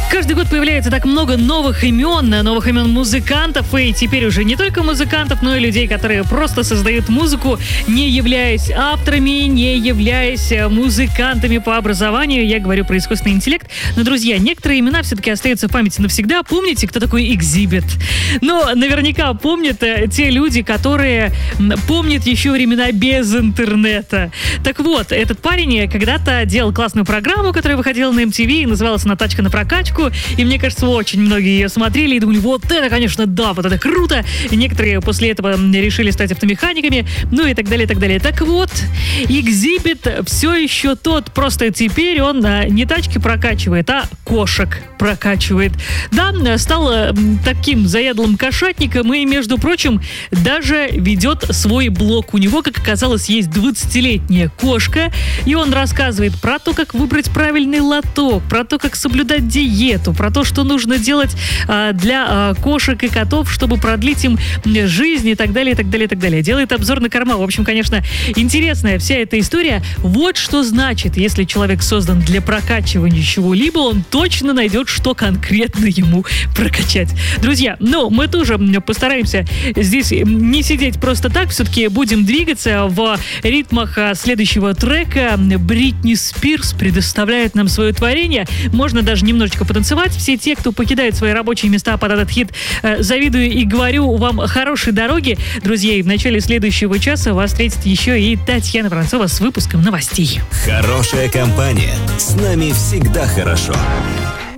Каждый год появляется так много новых имен музыкантов, и теперь уже не только музыкантов, но и людей, которые просто создают музыку, не являясь авторами, не являясь музыкантами по образованию. Я говорю про искусственный интеллект. Но, друзья, некоторые имена все-таки остаются в памяти навсегда. Помните, кто такой Xzibit? Но наверняка помнят те люди, которые помнят еще времена без интернета. Так вот, этот парень когда-то делал классную программу, которая выходила на MTV, и называлась она «Тачка на прокачку». И мне кажется, очень многие ее смотрели и думали, вот это, конечно, да, вот это круто. И некоторые после этого решили стать автомеханиками, ну и так далее, и так далее. Так вот, Xzibit все еще тот, просто теперь он не тачки прокачивает, а кошек прокачивает. Да, стал таким заядлым кошатником и, между прочим, даже ведет свой блог. У него, как оказалось, есть 20-летняя кошка, и он рассказывает про то, как выбрать правильный лоток, про то, как соблюдать диету, про то, что нужно делать для кошек и котов, чтобы продлить им жизнь и так далее, и так далее, и так далее. Делает обзор на корма. В общем, конечно, интересная вся эта история. Вот что значит, если человек создан для прокачивания чего-либо, он точно найдет, что конкретно ему прокачать. Друзья, но мы тоже постараемся здесь не сидеть просто так, все-таки будем двигаться в ритмах следующего трека. Бритни Спирс предоставляет нам свое творение. Можно даже немножечко потанцевать. Все те, кто покидает свои рабочие места под этот хит, завидую и говорю вам хорошей дороги. Друзья, и в начале следующего часа вас встретит еще и Татьяна Воронцова с выпуском новостей. Хорошая компания. С нами всегда хорошо.